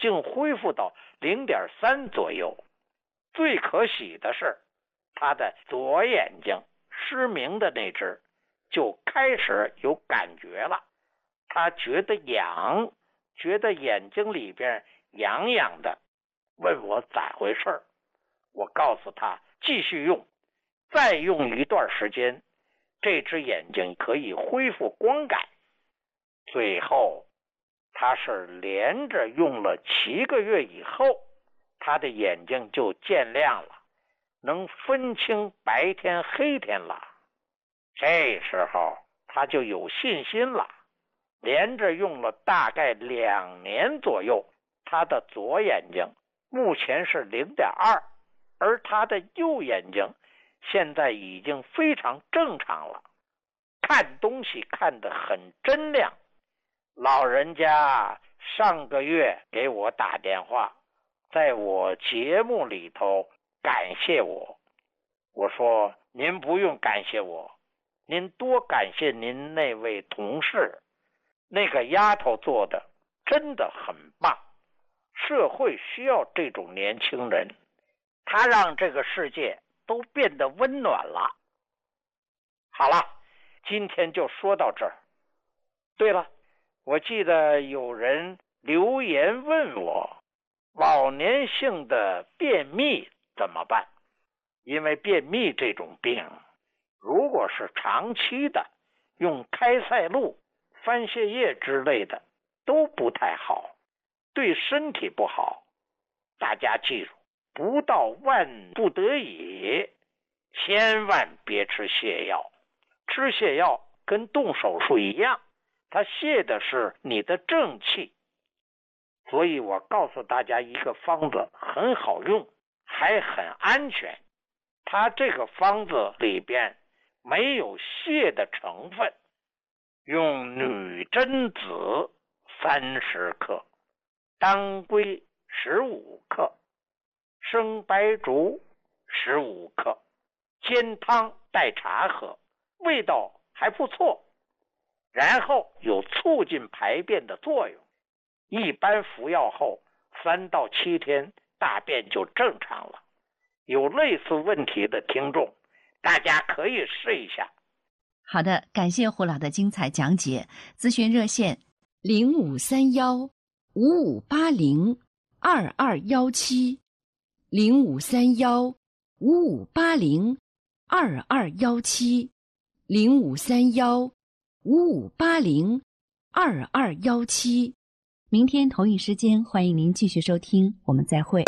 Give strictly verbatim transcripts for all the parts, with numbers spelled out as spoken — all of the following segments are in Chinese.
竟恢复到 零点三 左右。最可喜的是，他的左眼睛失明的那只就开始有感觉了，他觉得痒，觉得眼睛里边痒痒的，问我咋回事。我告诉他继续用，再用一段时间，这只眼睛可以恢复光感。最后他是连着用了七个月以后，他的眼睛就见亮了，能分清白天黑天了。这时候他就有信心了，连着用了大概两年左右，他的左眼睛目前是 零点二， 而他的右眼睛现在已经非常正常了，看东西看得很真亮。老人家上个月给我打电话，在我节目里头感谢我。我说您不用感谢我，您多感谢您那位同事，那个丫头做的真的很棒，社会需要这种年轻人，她让这个世界都变得温暖了。好了，今天就说到这儿。对了，我记得有人留言问我，老年性的便秘怎么办？因为便秘这种病，如果是长期的，用开塞露、番泻叶之类的都不太好，对身体不好。大家记住，不到万不得已，千万别吃泻药。吃泻药跟动手术一样，它泻的是你的正气。所以我告诉大家一个方子，很好用，还很安全。它这个方子里边没有泻的成分，用女贞子三十克，当归十五克，生白术十五克，煎汤代茶喝，味道还不错，然后有促进排便的作用。一般服药后三到七天大便就正常了。有类似问题的听众，大家可以试一下。 好的，感谢胡老的精彩讲解。咨询热线零五三幺五五八零二二幺七，零五三幺五五八零二二幺七，零五三幺五五八零二二幺七。明天同一时间，欢迎您继续收听，我们再会。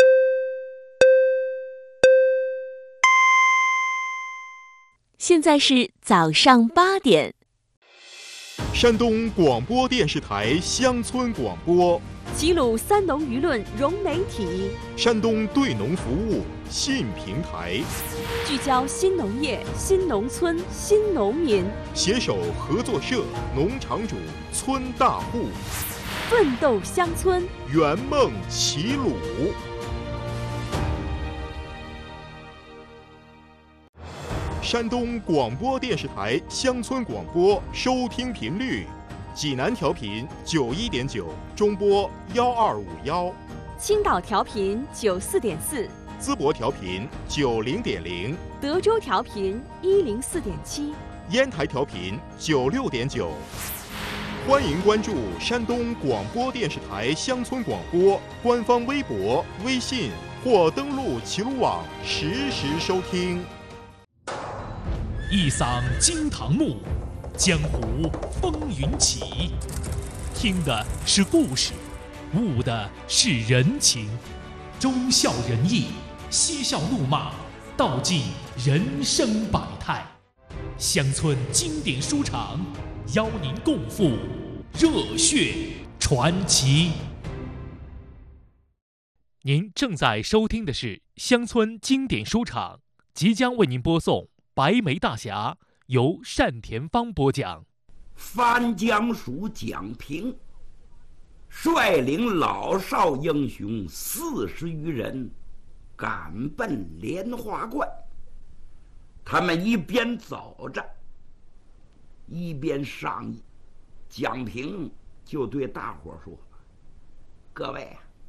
现在是早上八点。 山东广播电视台乡村广播， 齐鲁三农舆论融媒体， 山东对农服务信平台， 聚焦新农业、新农村、新农民， 携手合作社、农场主、村大户， 奋斗乡村， 圆梦齐鲁。山东广播电视台乡村广播收听频率：济南调频九一点九，中波幺二五幺； 青岛调频九四点四， 淄博调频九零点零， 德州调频一零四点七， 烟台调频九六点九。欢迎关注山东广播电视台乡村广播官方微博、微信或登录齐鲁网实时收听。 一嗓惊堂木，江湖风云起。听的是故事，悟的是人情，忠孝仁义，嬉笑怒骂，道尽人生百态。乡村经典书场，邀您共赴热血传奇。您正在收听的是乡村经典书场，即将为您播送白眉大侠，由单田芳播讲。 番江属蒋平率领老少英雄四十余人赶奔莲花观。他们一边走着一边商议，蒋平就对大伙说：各位啊，